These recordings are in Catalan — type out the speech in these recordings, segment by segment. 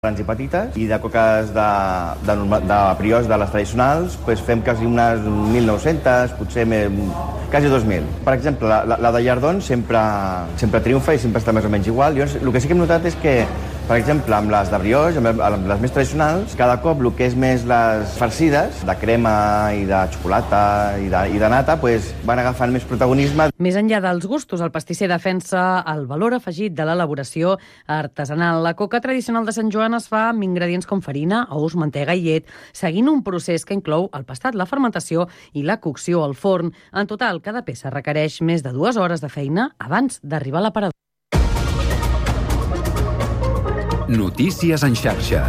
grans i petites, i de coques de brioix de les tradicionals fem quasi unes 1.900, potser quasi 2.000. Per exemple, la de llardons sempre triomfa i sempre està més o menys igual. Llavors, el que sí que hem notat és que, per exemple, amb les de brioix, amb les més tradicionals, cada cop el que és més les farcides, de crema i de xocolata i de nata, van agafant més protagonisme. Més enllà dels gustos, el pastisser defensa el valor afegit de l'elaboració artesanal. La coca tradicional de Sant Joan es fa amb ingredients com farina, ous, mantega i llet, seguint un procés que inclou el pastat, la fermentació i la cocció al forn. En total, cada peça requereix més de 2 hores de feina abans d'arribar a l'aparador. Notícies en xarxa.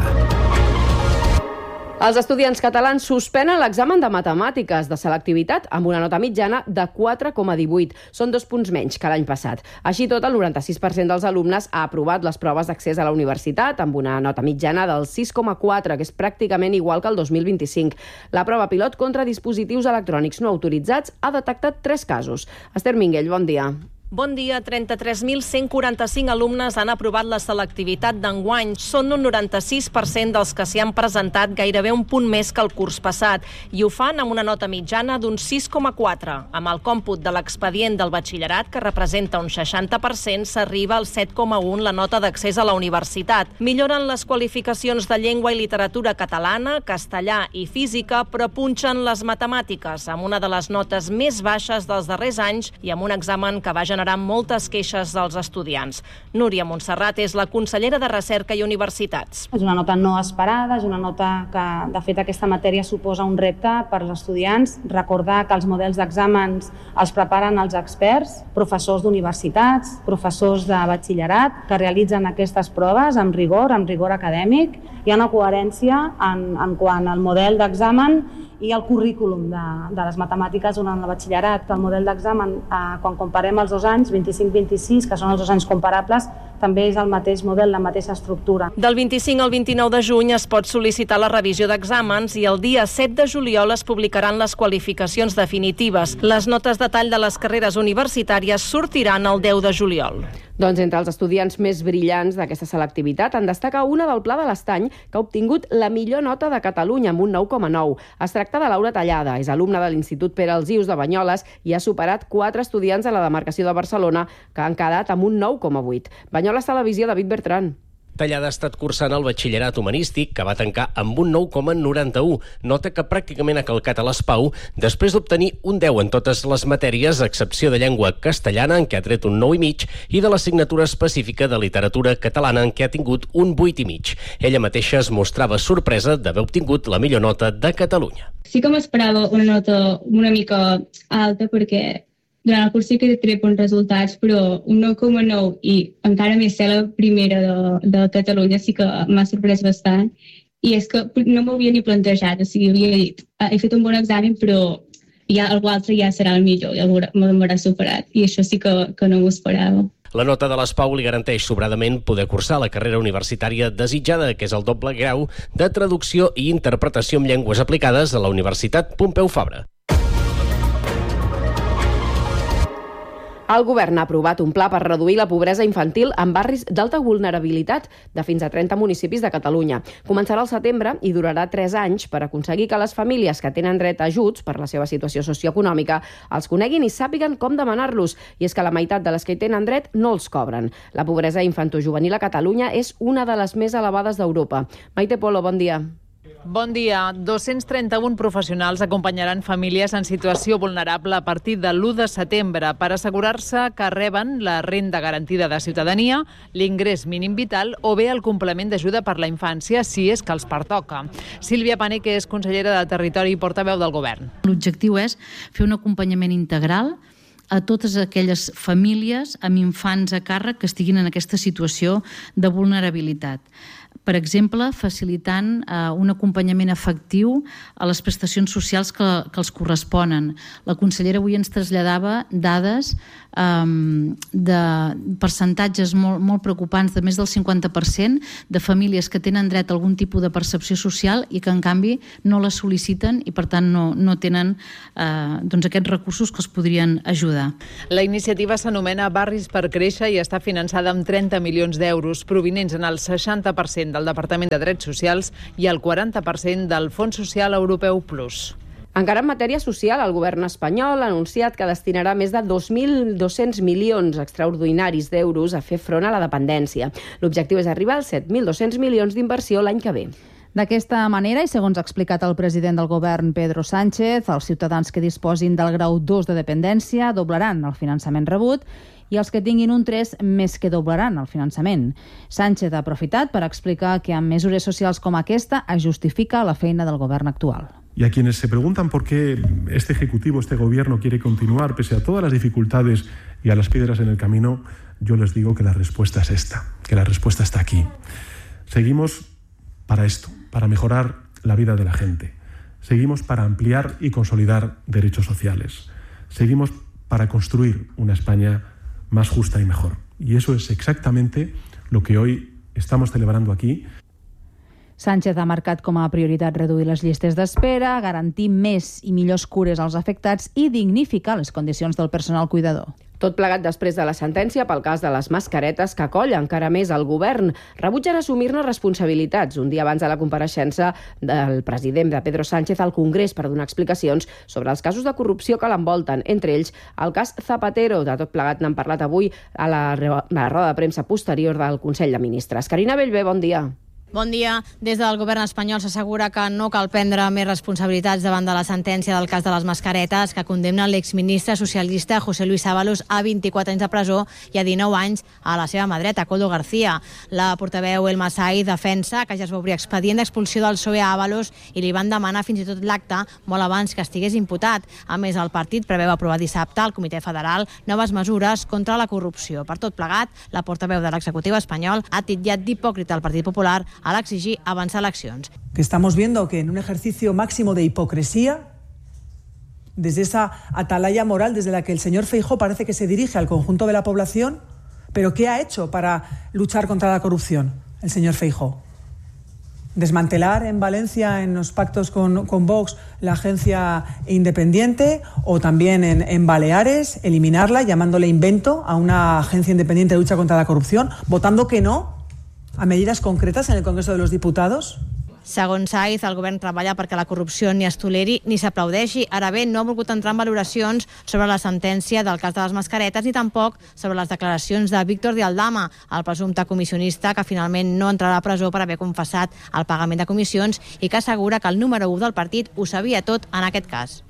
Els estudiants catalans suspenen l'examen de matemàtiques de selectivitat amb una nota mitjana de 4,18. Són 2 punts menys que l'any passat. Així tot, el 96% dels alumnes ha aprovat les proves d'accés a la universitat amb una nota mitjana del 6,4, que és pràcticament igual que el 2025. La prova pilot contra dispositius electrònics no autoritzats ha detectat 3 casos. Esther Minguell, bon dia. Bon dia. 33.145 alumnes han aprovat la selectivitat d'enguany. Són un 96% dels que s'hi han presentat, gairebé un punt més que el curs passat, i ho fan amb una nota mitjana d'un 6,4. Amb el còmput de l'expedient del batxillerat, que representa un 60%, s'arriba al 7,1 la nota d'accés a la universitat. Milloren les qualificacions de llengua i literatura catalana, castellà i física, però punxen les matemàtiques, amb una de les notes més baixes dels darrers anys i amb un examen que va generar moltes queixes dels estudiants. Núria Montserrat és la consellera de Recerca i Universitats. És una nota no esperada, és una nota que, de fet, aquesta matèria suposa un repte per als estudiants. Recordar que els models d'exàmens els preparen els experts, professors d'universitats, professors de batxillerat, que realitzen aquestes proves amb rigor acadèmic. Hi ha una coherència en quant al model d'examen i el currículum de les matemàtiques durant el batxillerat. El model d'examen, quan comparem els 2 anys, 25-26, que són els 2 anys comparables, també és el mateix model, la mateixa estructura. Del 25 al 29 de juny es pot sol·licitar la revisió d'exàmens i el dia 7 de juliol es publicaran les qualificacions definitives. Les notes de tall de les carreres universitàries sortiran el 10 de juliol. Doncs entre els estudiants més brillants d'aquesta selectivitat en destaca una del Pla de l'Estany que ha obtingut la millor nota de Catalunya amb un 9,9. Es tracta de Laura Tallada, és alumna de l'Institut Pere Alsius de Banyoles i ha superat 4 estudiants de la demarcació de Barcelona que han quedat amb un 9,8. Banyoles Televisió, David Bertran. Tallada ha estat cursant el batxillerat humanístic, que va tancar amb un 9,91, nota que pràcticament ha calcat a l'ESPAU després d'obtenir un 10 en totes les matèries, a excepció de llengua castellana, en què ha tret un 9,5, i de l'assignatura específica de literatura catalana, en què ha tingut un 8,5. Ella mateixa es mostrava sorpresa d'haver obtingut la millor nota de Catalunya. Sí que m'esperava una nota una mica alta, perquè durant el curs sí que he tret bons resultats, però un 9,9 i encara més ser la primera de Catalunya sí que m'ha sorprès bastant. I és que no m'ho havia ni plantejat, o sigui, havia dit, he fet un bon examen, però ja algú altre ja serà el millor, ja m'haurà superat. I això sí que no m'ho esperava. La nota de l'ESPAU li garanteix sobradament poder cursar la carrera universitària desitjada, que és el doble grau de traducció i interpretació en llengües aplicades a la Universitat Pompeu Fabra. El govern ha aprovat un pla per reduir la pobresa infantil en barris d'alta vulnerabilitat de fins a 30 municipis de Catalunya. Començarà al setembre i durarà 3 anys per aconseguir que les famílies que tenen dret a ajuts per la seva situació socioeconòmica els coneguin i sàpiguen com demanar-los. I és que la meitat de les que hi tenen dret no els cobren. La pobresa infantojuvenil a Catalunya és una de les més elevades d'Europa. Maite Polo, bon dia. Bon dia. 231 professionals acompanyaran famílies en situació vulnerable a partir de l'1 de setembre per assegurar-se que reben la renda garantida de ciutadania, l'ingrés mínim vital o bé el complement d'ajuda per la infància, si és que els pertoca. Sílvia Pané, que és consellera de Territori i portaveu del govern. L'objectiu és fer un acompanyament integral a totes aquelles famílies amb infants a càrrec que estiguin en aquesta situació de vulnerabilitat. Per exemple, facilitant un acompanyament efectiu a les prestacions socials que els corresponen. La consellera avui ens traslladava dades de percentatges molt preocupants, de més del 50% de famílies que tenen dret a algun tipus de percepció social i que, en canvi, no la sol·liciten i, per tant, no tenen aquests recursos que els podrien ajudar. La iniciativa s'anomena Barris per Créixer i està finançada amb 30 milions d'euros, provinents en el 60% 20% del Departament de Drets Socials i el 40% del Fons Social Europeu Plus. Encara en matèria social, el govern espanyol ha anunciat que destinarà més de 2.200 milions extraordinaris d'euros a fer front a la dependència. L'objectiu és arribar als 7.200 milions d'inversió l'any que ve. D'aquesta manera, i segons ha explicat el president del govern, Pedro Sánchez, els ciutadans que disposin del grau 2 de dependència doblaran el finançament rebut i els que tinguin un 3 més que doblaran el finançament. Sánchez ha aprofitat per explicar que amb mesures socials com aquesta es justifica la feina del govern actual. Y a quienes se preguntan por qué este Ejecutivo, este Gobierno quiere continuar pese a todas las dificultades y a las piedras en el camino, yo les digo que la respuesta es esta, que la respuesta está aquí. Seguimos para esto, para mejorar la vida de la gente. Seguimos para ampliar y consolidar derechos sociales. Seguimos para construir una España más justa y mejor. Y eso es exactamente lo que hoy estamos celebrando aquí. Sánchez ha marcat com a prioritat reduir les llistes d'espera, garantir més i millors cures als afectats i dignificar les condicions del personal cuidador. Tot plegat després de la sentència pel cas de les mascaretes que colla encara més el govern. Rebutgen assumir-ne responsabilitats un dia abans de la compareixença del president de Pedro Sánchez al Congrés per donar explicacions sobre els casos de corrupció que l'envolten, entre ells el cas Zapatero. De tot plegat n'han parlat avui a la roda de premsa posterior del Consell de Ministres. Carina Bellver, bon dia. Bon dia. Des del govern espanyol s'assegura que no cal prendre més responsabilitats davant de la sentència del cas de les mascaretes que condemna l'exministre socialista José Luis Ábalos a 24 anys de presó i a 19 anys a la seva mà dreta, Koldo García. La portaveu El Masai defensa que ja es va obrir expedient d'expulsió del PSOE a Ábalos i li van demanar fins i tot l'acte molt abans que estigués imputat. A més, el partit preveu aprovar dissabte al Comitè Federal noves mesures contra la corrupció. Per tot plegat, la portaveu de l'executiu espanyol ha titllat d'hipòcrita al Partit Popular al exigir avançar eleccions. Que estamos viendo que en un ejercicio máximo de hipocresía, desde esa atalaya moral desde la que el señor Feijóo parece que se dirige al conjunto de la población, pero ¿qué ha hecho para luchar contra la corrupción el señor Feijóo? Desmantelar en Valencia, en los pactos con Vox, la agencia independiente, o también en Baleares, eliminarla, llamándole invento a una agencia independiente de lucha contra la corrupción, votando que no a medidas concretas en el Congreso de los Diputados? Segons Saiz, el govern treballa perquè la corrupció ni es toleri ni s'aplaudeixi. Ara bé, no ha volgut entrar en valoracions sobre la sentència del cas de les mascaretes ni tampoc sobre les declaracions de Víctor de Aldama, el presumpte comissionista que finalment no entrarà a presó per haver confessat el pagament de comissions i que assegura que el número 1 del partit ho sabia tot en aquest cas.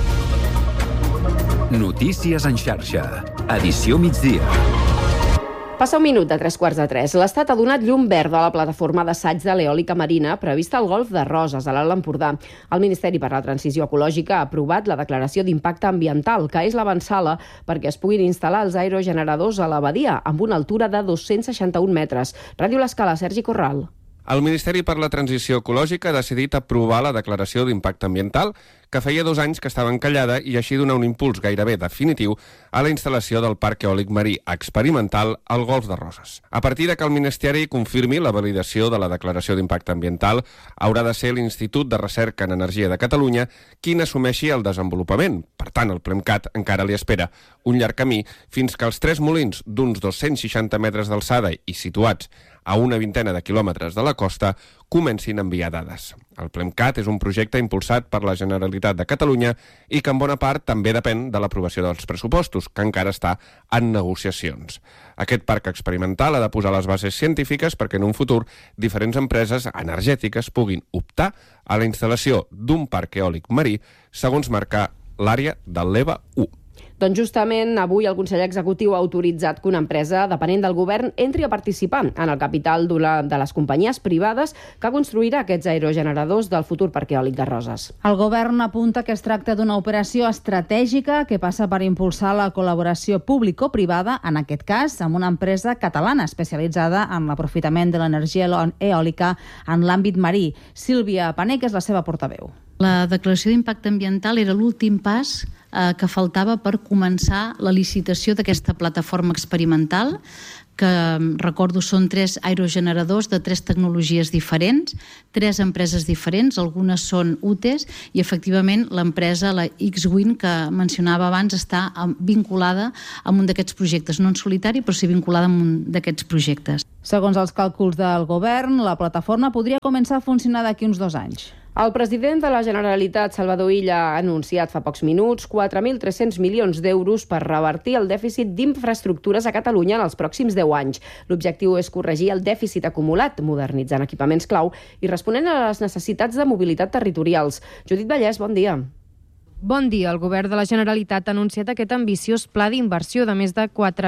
Notícies en xarxa. Edició migdia. Passa un minut de 3:15. L'Estat ha donat llum verda a la plataforma d'assaig de l'eòlica marina prevista al Golf de Roses, a l'Alt Empordà. El Ministeri per la Transició Ecològica ha aprovat la declaració d'impacte ambiental, que és l'avantsala perquè es puguin instal·lar els aerogeneradors a la badia, amb una altura de 261 metres. Ràdio L'Escala, Sergi Corral. El Ministeri per la Transició Ecològica ha decidit aprovar la declaració d'impacte ambiental que feia 2 anys que estava encallada i així donar un impuls gairebé definitiu a la instal·lació del parc eòlic marí experimental al Golf de Roses. A partir de que el Ministeri confirmi la validació de la declaració d'impacte ambiental, haurà de ser l'Institut de Recerca en Energia de Catalunya qui n'assumeixi el desenvolupament. Per tant, el Premcat encara li espera un llarg camí fins que els 3 molins d'uns 260 metres d'alçada i situats a una vintena de quilòmetres de la costa comencin a enviar dades. El Premcat és un projecte impulsat per la Generalitat de Catalunya i que en bona part també depèn de l'aprovació dels pressupostos, que encara està en negociacions. Aquest parc experimental ha de posar les bases científiques perquè en un futur diferents empreses energètiques puguin optar a la instal·lació d'un parc eòlic marí segons marcar l'àrea del l'EVA 1. Doncs justament avui el Consell Executiu ha autoritzat que una empresa dependent del govern entri a participar en el capital de les companyies privades que construirà aquests aerogeneradors del futur parc eòlic de Roses. El govern apunta que es tracta d'una operació estratègica que passa per impulsar la col·laboració público-privada, en aquest cas amb una empresa catalana especialitzada en l'aprofitament de l'energia eòlica en l'àmbit marí. Sílvia Panec és la seva portaveu. La declaració d'impacte ambiental era l'últim pas que faltava per començar la licitació d'aquesta plataforma experimental que recordo són 3 aerogeneradors de 3 tecnologies diferents, 3 empreses diferents, algunes són UTEs, i efectivament l'empresa, la X-Wind, que mencionava abans, està vinculada a un d'aquests projectes, no en solitari, però sí vinculada a un d'aquests projectes. Segons els càlculs del govern, la plataforma podria començar a funcionar d'aquí uns 2 anys. El president de la Generalitat, Salvador Illa, ha anunciat fa pocs minuts 4.300 milions d'euros per revertir el dèficit d'infraestructures a Catalunya en els pròxims 10 anys. L'objectiu és corregir el dèficit acumulat, modernitzant equipaments clau i responent a les necessitats de mobilitat territorials. Judit Vallès, bon dia. Bon dia. El govern de la Generalitat ha anunciat aquest ambiciós pla d'inversió de més de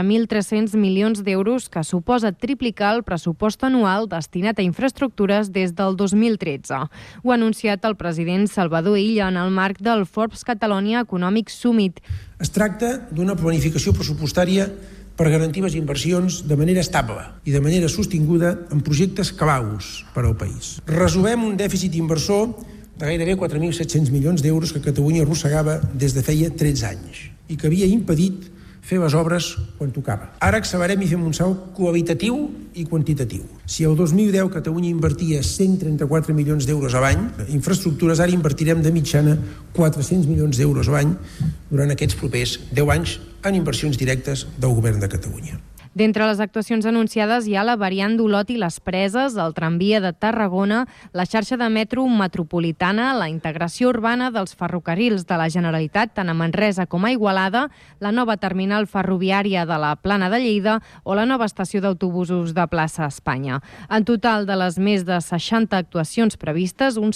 4.300 milions d'euros que suposa triplicar el pressupost anual destinat a infraestructures des del 2013. Ho ha anunciat el president Salvador Illa en el marc del Forbes Catalonia Economic Summit. Es tracta d'una planificació pressupostària per garantir les inversions de manera estable i de manera sostinguda en projectes claus per al país. Resolem un dèficit inversor de gairebé 4.700 milions d'euros que Catalunya arrossegava des de feia 13 anys i que havia impedit fer les obres quan tocava. Ara accelerem i fem un salt qualitatiu i quantitatiu. Si el 2010 Catalunya invertia 134 milions d'euros a l'any en infraestructures, ara invertirem de mitjana 400 milions d'euros a l'any durant aquests propers 10 anys en inversions directes del govern de Catalunya. D'entre les actuacions anunciades hi ha la variant d'Olot i les Preses, el tramvia de Tarragona, la xarxa de metro metropolitana, la integració urbana dels ferrocarrils de la Generalitat, tant a Manresa com a Igualada, la nova terminal ferroviària de la Plana de Lleida o la nova estació d'autobusos de Plaça Espanya. En total, de les més de 60 actuacions previstes, un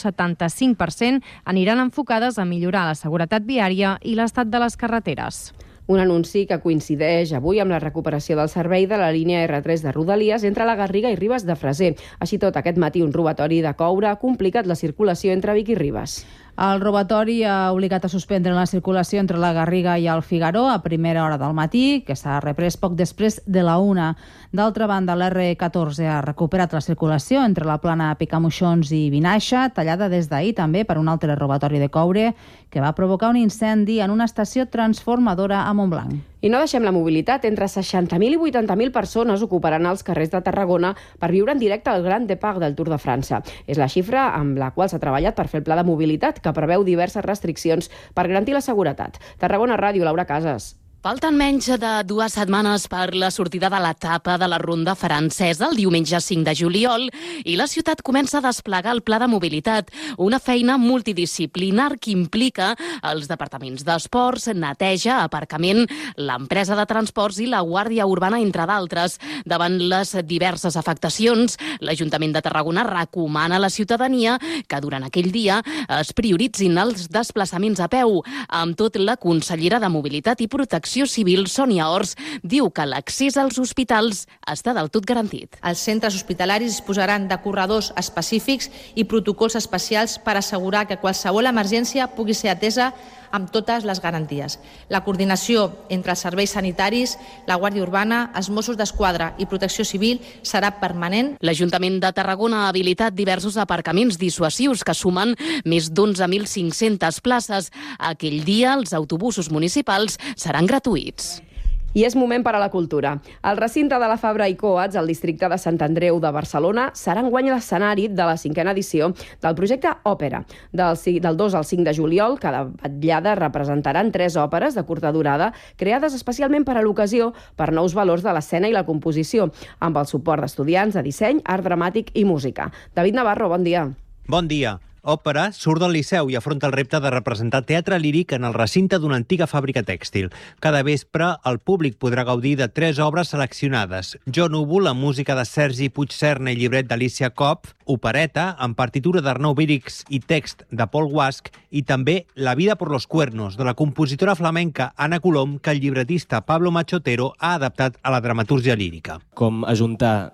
75% aniran enfocades a millorar la seguretat viària i l'estat de les carreteres. Un anunci que coincideix avui amb la recuperació del servei de la línia R3 de Rodalies entre la Garriga i Ribes de Freser. Així tot, aquest matí un robatori de coure ha complicat la circulació entre Vic i Ribes. El robatori ha obligat a suspendre la circulació entre la Garriga i el Figaró a primera hora del matí, que s'ha reprès poc després de la 1. D'altra banda, l'R14 ha recuperat la circulació entre la plana Picamoixons i Vinaixa, tallada des d'ahir també per un altre robatori de coure que va provocar un incendi en una estació transformadora a Montblanc. I no deixem la mobilitat. Entre 60.000 i 80.000 persones ocuparan els carrers de Tarragona per viure en directe al Grand Départ del Tour de França. És la xifra amb la qual s'ha treballat per fer el pla de mobilitat, que preveu diverses restriccions per garantir la seguretat. Tarragona Ràdio, Laura Casas. Falten menys de 2 setmanes per la sortida de l'etapa de la ronda francesa el diumenge 5 de juliol i la ciutat comença a desplegar el pla de mobilitat, una feina multidisciplinar que implica els departaments d'esports, neteja, aparcament, l'empresa de transports i la Guàrdia Urbana, entre d'altres. Davant les diverses afectacions, l'Ajuntament de Tarragona recomana a la ciutadania que durant aquell dia es prioritzin els desplaçaments a peu. Amb tot, la consellera de Mobilitat i Protecció Civil, Sònia Ors, diu que l'accés als hospitals està del tot garantit. Els centres hospitalaris disposaran de corredors específics i protocols especials per assegurar que qualsevol emergència pugui ser atesa amb totes les garanties. La coordinació entre els serveis sanitaris, la Guàrdia Urbana, els Mossos d'Esquadra i Protecció Civil serà permanent. L'Ajuntament de Tarragona ha habilitat diversos aparcaments dissuasius que sumen més d'11.500 places. Aquell dia els autobusos municipals seran gratuïts. I és moment per a la cultura. El recinte de la Fabra i Coats, al districte de Sant Andreu de Barcelona, serà enguany l'escenari de la 5a edició del projecte Òpera. Del 2 al 5 de juliol, cada vetllada representaran 3 òperes de curta durada, creades especialment per a l'ocasió per nous valors de l'escena i la composició, amb el suport d'estudiants de disseny, art dramàtic i música. David Navarro, bon dia. Bon dia. Òpera surt del Liceu i afronta el repte de representar teatre líric en el recinte d'una antiga fàbrica tèxtil. Cada vespre, el públic podrà gaudir de 3 obres seleccionades. Jo Núvol, la música de Sergi Puigcerna i llibret d'Alicia Kopf, opereta, amb partitura d'Arnau Vírix i text de Pol Guasch, i també La vida por los cuernos, de la compositora flamenca Anna Colom, que el llibretista Pablo Machotero ha adaptat a la dramatúrgia lírica. Com ajuntar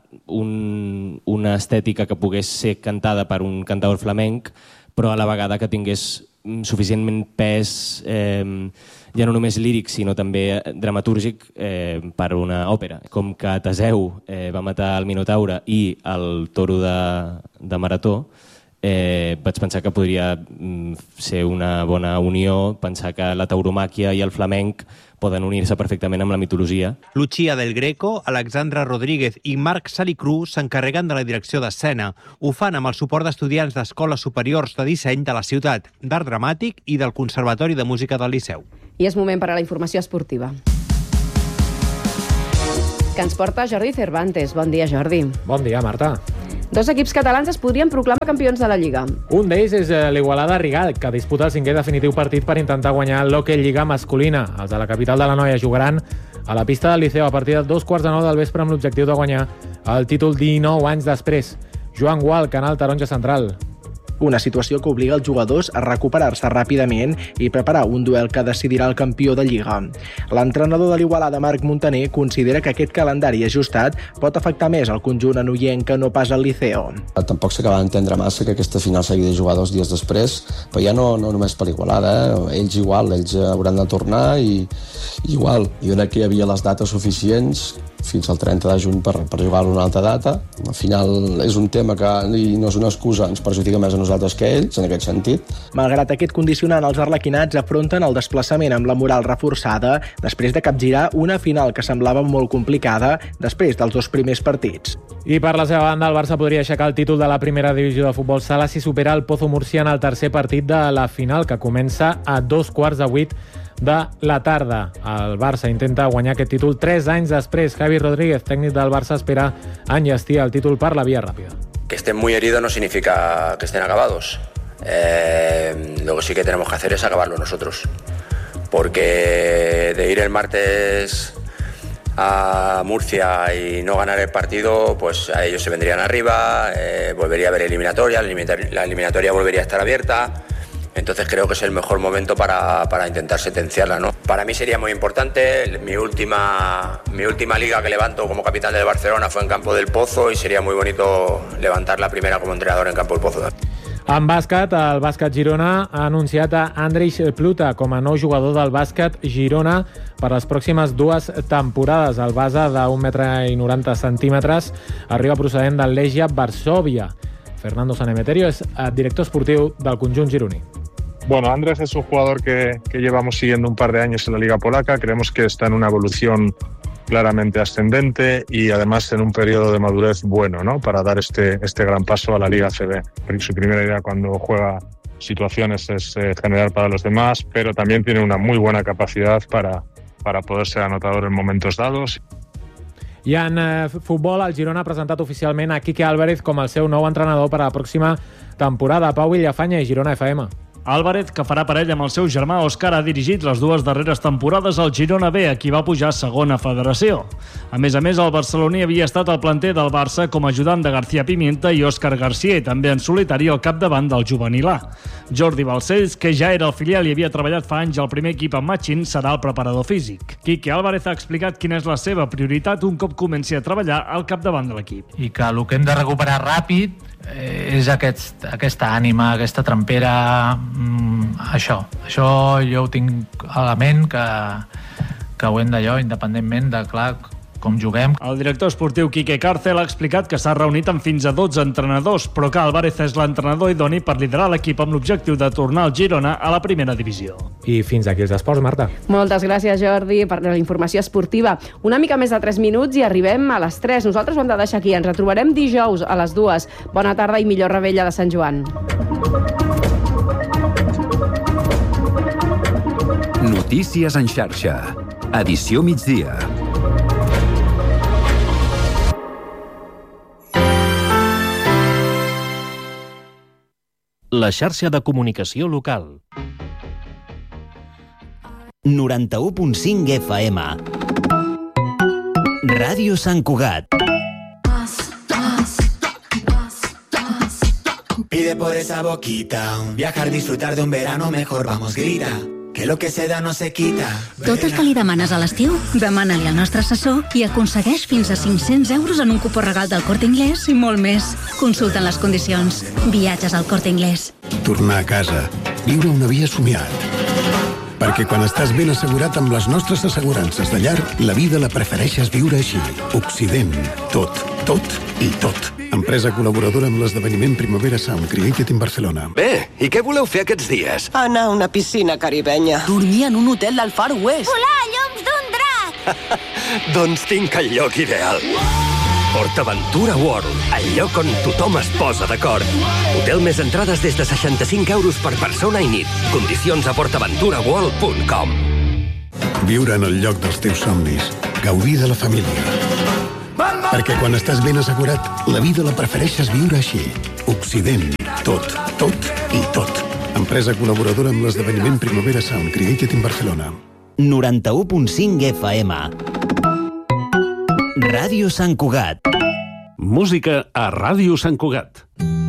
una estètica que pogués ser cantada per un cantaor flamenc, però a la vegada que tingués suficientment pes, ja no només líric, sinó també dramatúrgic per una òpera. Com que Teseu va matar el Minotaure i el toro de Marató, vaig pensar que podria ser una bona unió, pensar que la tauromàquia i el flamenc poden unir-se perfectament amb la mitologia. Lucia del Greco, Alexandra Rodríguez i Marc Salicru s'encarreguen de la direcció d'escena. Ho fan amb el suport d'estudiants d'escoles superiors de disseny de la ciutat, d'art dramàtic i del Conservatori de Música del Liceu. I és moment per a la informació esportiva, que ens porta Jordi Cervantes. Bon dia, Jordi. Bon dia, Marta. 2 equips catalans es podrien proclamar campions de la Lliga. Un d'ells és l'Igualada Rigal, que disputa el 5è definitiu partit per intentar guanyar l'Hockey Lliga masculina. Els de la capital de l'Anoia jugaran a la pista del Liceu a partir de 2:15 del vespre amb l'objectiu de guanyar el títol 19 anys després. Joan Gual, Canal Taronja Central. Una situació que obliga els jugadors a recuperar-se ràpidament i preparar un duel que decidirà el campió de Lliga. L'entrenador de l'Igualada, Marc Montaner, considera que aquest calendari ajustat pot afectar més al conjunt anoienc que no pas al Liceo. Tampoc s'acaba d'entendre massa que aquesta final s'hagi de jugar 2 dies després, però ja no només per l'Igualada, ells igual, ells hauran de tornar i igual. Jo crec que hi havia les dates suficients fins al 30 de juny per jugar a una altra data. Al final és un tema que no és una excusa, ens perjudica més a nosaltres que a ells, en aquest sentit. Malgrat aquest condicionant, els arlequinats afronten el desplaçament amb la moral reforçada després de capgirar una final que semblava molt complicada després dels 2 primers partits. I per la seva banda, el Barça podria aixecar el títol de la primera divisió de futbol sala si supera el Pozo Murcia en el tercer partit de la final, que comença a 2:15 de la tarda. El Barça intenta guanyar aquest títol 3 anys després. Javi Rodríguez, tècnic del Barça, espera enllestir el títol per la via ràpida. Que estén muy heridos no significa que estén acabados. Lo que sí que tenemos que hacer es acabarlo nosotros. Porque de ir el martes a Murcia y no ganar el partido, pues a ellos se vendrían arriba, volvería a haber eliminatoria, la eliminatoria volvería a estar abierta. Entonces creo que es el mejor momento para intentar sentenciarla, ¿no? Para mí sería muy importante. Mi última liga que levanto como capitán del Barcelona fue en Campo del Pozo y sería muy bonito levantar la primera como entrenador en Campo del Pozo. En bàsquet, el Bàsquet Girona ha anunciat a Andreix Pluta com a nou jugador del Bàsquet Girona per les pròximes 2 temporades. El base de 1,90 m arriba procedent del Legia Varsovia. Fernando Sanemeterio és director esportiu del conjunt gironí. Bueno, Andrés es un jugador que llevamos siguiendo un par de años en la Liga Polaca. Creemos que está en una evolución claramente ascendente y además en un periodo de madurez bueno, ¿no? Para dar este gran paso a la Liga ACB. Su primera idea cuando juega situaciones es generar para los demás, pero también tiene una muy buena capacidad para poder ser anotador en momentos dados. I en futbol, el Girona ha presentat oficialment a Quique Álvarez com el seu nou entrenador per a la pròxima temporada. Pau Villafanya i Girona FM. Álvarez, que farà parella amb el seu germà Òscar, ha dirigit les 2 darreres temporades al Girona B, a qui va pujar a segona federació. A més, el barceloní havia estat al planter del Barça com a ajudant de García Pimienta i Òscar García, i també en solitari al capdavant del juvenil A. Jordi Balcells, que ja era el filial i havia treballat fa anys al primer equip amb Machín, serà el preparador físic. Quique Álvarez ha explicat quina és la seva prioritat un cop comenci a treballar al capdavant de l'equip. I que el que hem de recuperar ràpid és aquesta ànima, aquesta trempera, això jo ho tinc a la ment que ho hem d'allò, independentment de, clar, com juguem. El director esportiu Quique Cárcel ha explicat que s'ha reunit amb fins a 12 entrenadors, però que Álvarez és l'entrenador idoni per liderar l'equip amb l'objectiu de tornar el Girona a la primera divisió. I fins aquí els esports, Marta. Moltes gràcies, Jordi, per la informació esportiva. Una mica més de 3 minuts i arribem a les 3. Nosaltres ho hem de deixar aquí. Ens retrobarem dijous a les 2. Bona tarda i millor revetlla de Sant Joan. Notícies en xarxa. Edició migdia. La xarxa de comunicació local. 91.5 FM. Ràdio Sant Cugat. Pide por esa boquita, viajar, disfrutar de un verano mejor, vamos, grita, que lo que se da no se quita. Tot el que li demanes a l'estiu, demana-li al nostre assessor i aconsegueix fins a 500 euros en un cupó regal del Corte Inglés i molt més. Consulten les condicions. Viatges al Corte Inglés. Tornar a casa. Viure una vida somiat. Perquè quan estàs ben assegurat amb les nostres assegurances de llar, la vida la prefereixes viure així. Occident. Tot, tot i tot. Empresa col·laboradora amb l'esdeveniment Primavera Sound Created in Barcelona. Bé, i què voleu fer aquests dies? Anar a una piscina caribenya. Dormir en un hotel del Far West. Volar a lloms d'un drac. Doncs tinc el lloc ideal. PortAventura World, el lloc on tothom es posa d'acord. Hotel més entrades des de 65 euros per persona i nit. Condicions a portaventuraworld.com. Viure en el lloc dels teus somnis. Gaudir de la família. Perquè quan estàs ben assegurat, la vida la prefereixes viure així. Occident. Tot, tot i tot. Empresa col·laboradora amb l'esdeveniment Primavera Sound Created in Barcelona. 91.5 FM. Ràdio Sant Cugat. Música a Ràdio Sant Cugat.